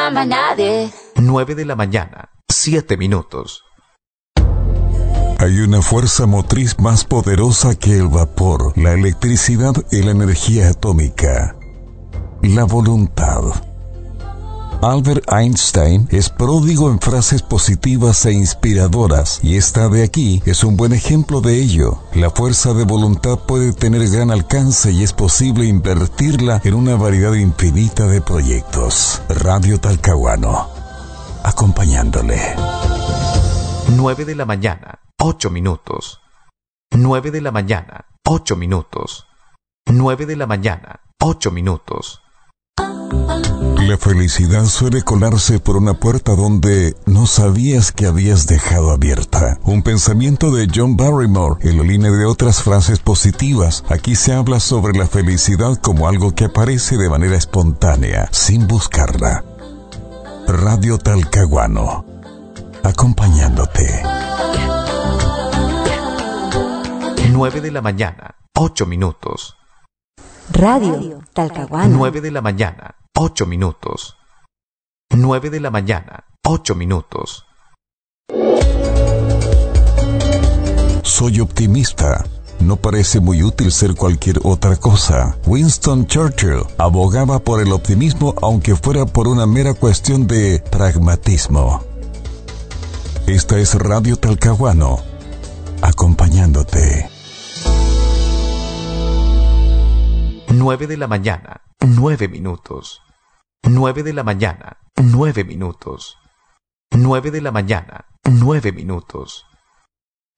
llama nadie. 9 de la mañana, 7 minutos. Hay una fuerza motriz más poderosa que el vapor, la electricidad y la energía atómica. La voluntad. Albert Einstein es pródigo en frases positivas e inspiradoras, y esta de aquí es un buen ejemplo de ello. La fuerza de voluntad puede tener gran alcance y es posible invertirla en una variedad infinita de proyectos. Radio Talcahuano, acompañándole. 9 de la mañana, 8 minutos. 9 de la mañana, 8 minutos. 9 de la mañana, 8 minutos. La felicidad suele colarse por una puerta donde no sabías que habías dejado abierta. Un pensamiento de John Barrymore en la línea de otras frases positivas. Aquí se habla sobre la felicidad como algo que aparece de manera espontánea, sin buscarla. Radio Talcahuano, acompañándote. 9 de la mañana, 8 minutos. Radio Talcahuano. 9 de la mañana, 8 minutos. 9 de la mañana, 8 minutos. Soy optimista. No parece muy útil ser cualquier otra cosa. Winston Churchill abogaba por el optimismo aunque fuera por una mera cuestión de pragmatismo. Esta es Radio Talcahuano, acompañándote. 9 de la mañana, 9 minutos. 9 de la mañana, 9 minutos. 9 de la mañana, 9 minutos.